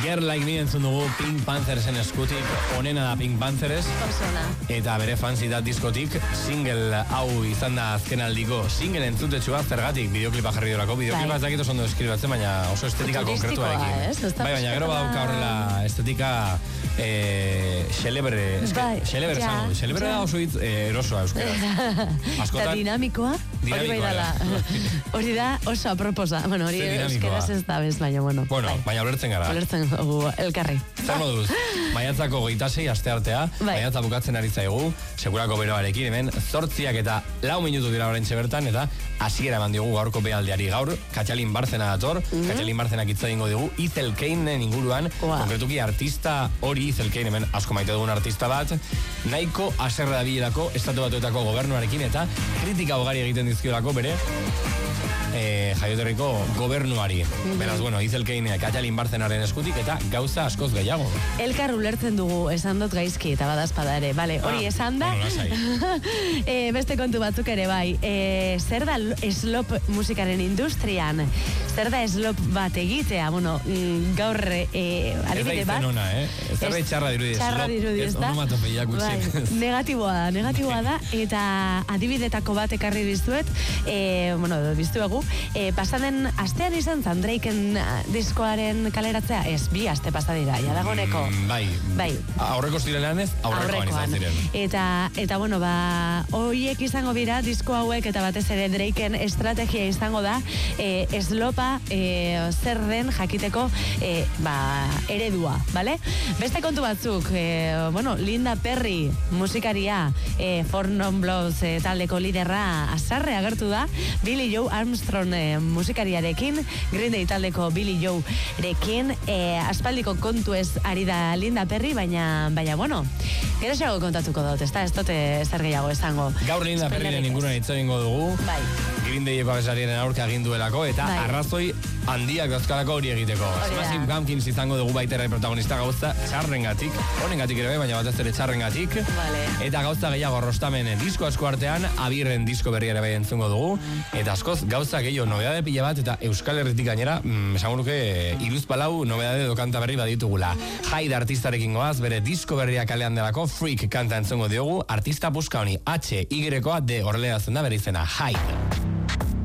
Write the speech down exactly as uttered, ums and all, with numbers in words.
Girl Like Me entzun dugu Pink Panthersen eskutik, onena da Pink Panthers. Eta bere fanzita diskotik, single hau izan da azkenaldiko single entzutetxua, zergatik bideoklipa jarri dorako. Bideoklipa ez dakit oso ondo eskribatzen, baina oso estetika konkretuarekin. Bai, baina gero badauka horrela estetika xelebre, xelebre zango. Xelebre da oso hitz erosoa euskera. Eta dinamikoa, hori bai dala. Hori da oso aproposa. Bueno, hori euskeraz ez da bez, baina bueno. Bueno, baina ulertzen gara. Ulertzen elkarri. Zer moduz, maiatzako hogeita sei aste artea, maiatza bukatzen ari zaigu, segurako beroarekin hemen, zortziak eta lau minutu dira oraintxe bertan, eta hasiera eman diogu gaurko behaldeari gaur, Katxalin Barzena dator, mm-hmm. Katxalin Barzenak hitz egingo dugu, Izel Keinen inguruan, wow. Konkretuki artista hori, Izel Kein hemen asko maite dugun artista bat, nahiko aserra dabilerako estatu batuetako gobernuarekin, eta kritika ugari egiten dizkiolako bere, E, jaioterriko gobernuari. Mm-hmm. Beraz, bueno, Izel Kein Katxalin Barzenaren eskutik eta gauza askoz gehiago. Elkar ulertzen dugu, esan dut gaizki eta badazpada ere, bale, hori ah, esan da. Bueno, e, beste kontu batzuk ere bai. E, zer da slop musikaren industrian? Zer da slop bat egitea? Bueno, gaur e, adibide bat. Ez da izan ona, eh? Zer da txarra dirudi. Txarra dirudi, ez da? Onomatopeiak utzik. Bai, negatiboa da, negatiboa da, eta adibidetako bat ekarri dizuet, e, bueno, biztuegu, E, pasaden astean izan zan Drakeen diskoaren kaleratzea, ez, bi aste pasadira, ja dagoneko. Mm, bai, bai. Aurreko zirenean ez, aurrekoan izan ziren. Eta, eta bueno, ba, hoiek izango bira, disko hauek eta batez ere Drakeen estrategia izango da, e, eslopa e, zer den jakiteko e, ba, eredua, bale? Beste kontu batzuk, e, bueno, Linda Perry, musikaria, e, Four Non Blondes e, taldeko liderra azarre agertu da, Billy Joe Armstrong E, musikariarekin, Green Day taldeko Billy Joe-rekin, e, aspaldiko kontu ez ari da Linda Perry, baina, baina, bueno, gero xago kontatuko dut, ez da, ez dute zer gehiago esango. Gaur Linda Perryren inguruan hitz egingo dugu, bai. Green Dayeko abesariaren aurka egin duelako, eta bai. Arrazoi handiak dauzkalako hori egiteko. Smashing Pumpkins izango dugu baiterrai protagonista gauza txarrengatik, honengatik ere baina batez ere txarrengatik, vale. Eta gauza gehiago rostamen disko asko artean, Abirren disko berria ere bai entzungo dugu, eta askoz gauza gehiago nobedade pila bat, eta Euskal Herritik gainera, mm, esango nuke, iruzpalau nobedade dokanta berri baditugula. Hyde artistarekin goaz, bere disko berria kalean delako, Freak kanta entzungo diogu, artista buska honi, H, Y-koa, D, horrela zen da bere izena, Hyde.